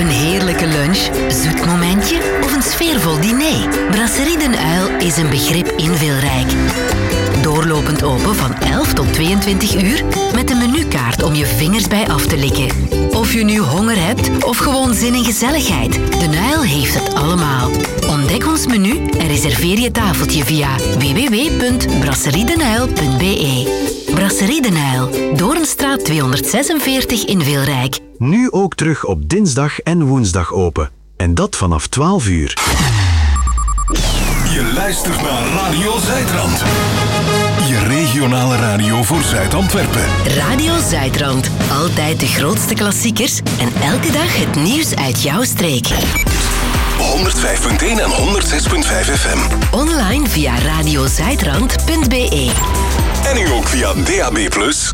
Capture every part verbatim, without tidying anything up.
Een heerlijke lunch, zoet momentje of een sfeervol diner? Brasserie Den Uil is een begrip in Wilrijk. Doorlopend open van elf tot tweeëntwintig uur met een menukaart om je vingers bij af te likken. Of je nu honger hebt of gewoon zin in gezelligheid, Den Uil heeft het allemaal. Ontdek ons menu en reserveer je tafeltje via w w w punt brasseriedenuil punt b e. Brasserie Den Uil, Doornstraat tweehonderdzesenveertig in Wilrijk. Nu ook terug op dinsdag en woensdag open. En dat vanaf twaalf uur. Je luistert naar Radio Zuidrand. Je regionale radio voor Zuid-Antwerpen. Radio Zuidrand. Altijd de grootste klassiekers en elke dag het nieuws uit jouw streek. honderdvijf punt één en honderdzes punt vijf F M. Online via radiozuidrand punt b e. En nu ook via D A B plus.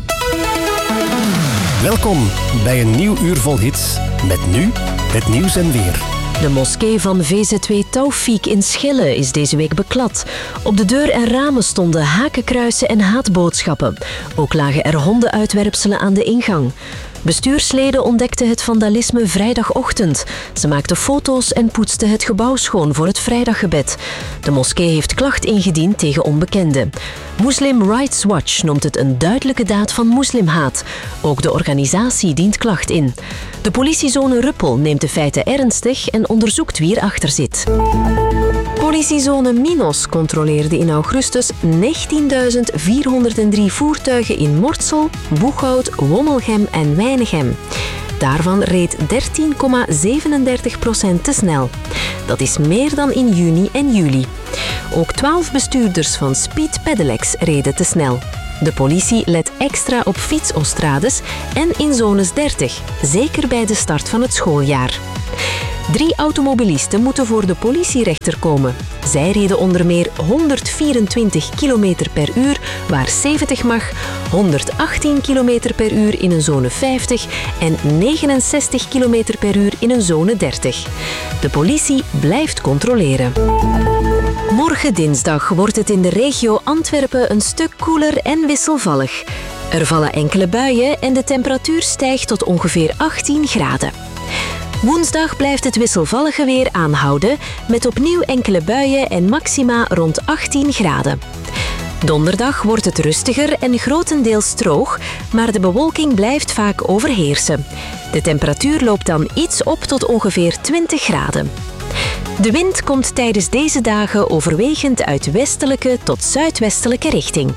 Welkom bij een nieuw uur vol hits. Met nu het nieuws en weer. De moskee van V Z W Tawfiq in Schille is deze week beklad. Op de deur en ramen stonden hakenkruisen en haatboodschappen. Ook lagen er hondenuitwerpselen aan de ingang. Bestuursleden ontdekten het vandalisme vrijdagochtend. Ze maakten foto's en poetsten het gebouw schoon voor het vrijdaggebed. De moskee heeft klacht ingediend tegen onbekenden. Muslim Rights Watch noemt het een duidelijke daad van moslimhaat. Ook de organisatie dient klacht in. De politiezone Ruppel neemt de feiten ernstig en onderzoekt wie erachter zit. Politiezone Minos controleerde in augustus negentienduizend vierhonderddrie voertuigen in Mortsel, Boeghout, Wommelgem en Weinigem. Daarvan reed dertien komma zevenendertig procent te snel. Dat is meer dan in juni en juli. Ook twaalf bestuurders van Speed Pedelecs reden te snel. De politie let extra op fietsostrades en in zones dertig, zeker bij de start van het schooljaar. Drie automobilisten moeten voor de politierechter komen. Zij reden onder meer honderdvierentwintig kilometer per uur waar zeventig mag, honderdachttien kilometer per uur in een zone vijftig en negenenzestig kilometer per uur in een zone dertig. De politie blijft controleren. Morgen dinsdag wordt het in de regio Antwerpen een stuk koeler en wisselvallig. Er vallen enkele buien en de temperatuur stijgt tot ongeveer achttien graden. Woensdag blijft het wisselvallige weer aanhouden, met opnieuw enkele buien en maxima rond achttien graden. Donderdag wordt het rustiger en grotendeels droog, maar de bewolking blijft vaak overheersen. De temperatuur loopt dan iets op tot ongeveer twintig graden. De wind komt tijdens deze dagen overwegend uit westelijke tot zuidwestelijke richting.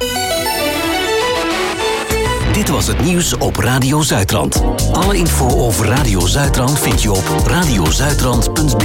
Dit was het nieuws op Radio Zuidrand. Alle info over Radio Zuidrand vind je op radiozuidrand punt b e.